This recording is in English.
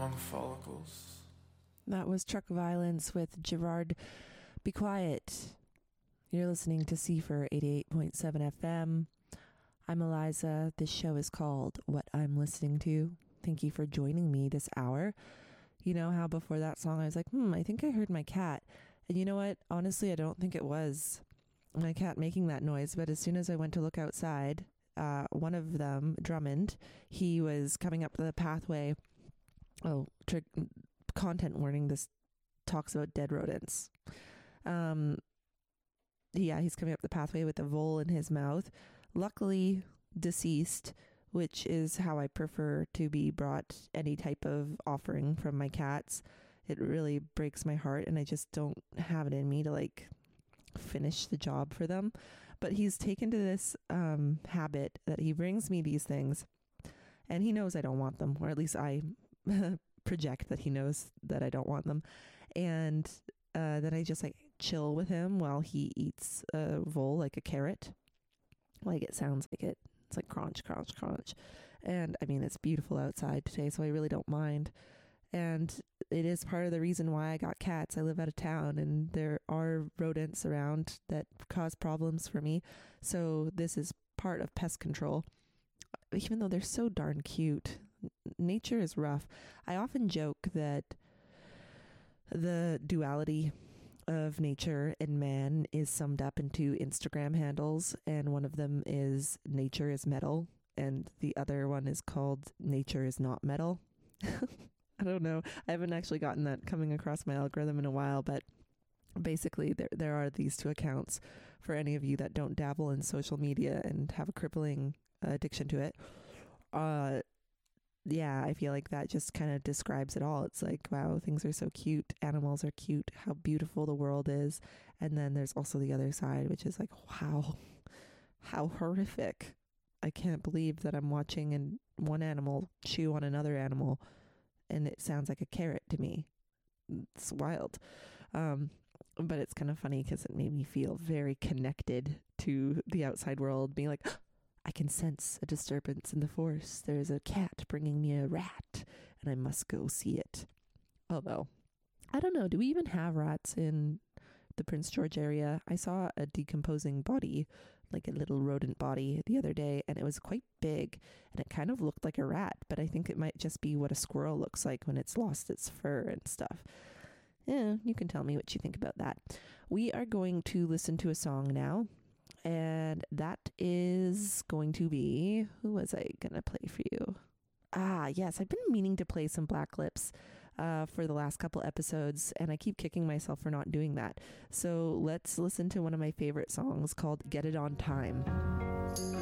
on the follicles. That was Truck Violence with Gerard Be Quiet. You're listening to Cipher 88.7 FM. I'm Eliza. This show is called What I'm Listening To. Thank you for joining me this hour. You know how before that song I was like, I think I heard my cat. And you know what? Honestly, I don't think it was my cat making that noise. But as soon as I went to look outside, one of them, Drummond, he was coming up the pathway. Oh, content warning. This talks about dead rodents. Yeah, he's coming up the pathway with a vole in his mouth. Luckily deceased, which is how I prefer to be brought any type of offering from my cats. It really breaks my heart, and I just don't have it in me to finish the job for them. But he's taken to this habit that he brings me these things, and he knows I don't want them, or at least I project that he knows that I don't want them. And then I just chill with him while he eats a vole, like a carrot. It sounds like it. It's like crunch, crunch, crunch. And I mean, it's beautiful outside today, so I really don't mind. And it is part of the reason why I got cats. I live out of town and there are rodents around that cause problems for me. So this is part of pest control. Even though they're so darn cute, nature is rough. I often joke that the duality of nature and man is summed up into Instagram handles, and one of them is nature is metal and the other one is called nature is not metal. I don't know. I haven't actually gotten that coming across my algorithm in a while, but basically there are these two accounts for any of you that don't dabble in social media and have a crippling addiction to it. Yeah, I feel like that just kind of describes it all. It's like, wow, things are so cute. Animals are cute. How beautiful the world is. And then there's also the other side, which is like, wow, how horrific. I can't believe that I'm watching one animal chew on another animal and it sounds like a carrot to me. It's wild. But it's kind of funny because it made me feel very connected to the outside world, being like, I can sense a disturbance in the forest. There's a cat bringing me a rat, and I must go see it. Although, I don't know, do we even have rats in the Prince George area? I saw a decomposing body, like a little rodent body, the other day, and it was quite big, and it kind of looked like a rat, but I think it might just be what a squirrel looks like when it's lost its fur and stuff. Yeah, you can tell me what you think about that. We are going to listen to a song now. And that is going to be, who was I going to play for you? Yes, I've been meaning to play some Black Lips for the last couple episodes, and I keep kicking myself for not doing that. So let's listen to one of my favorite songs called Get It On Time.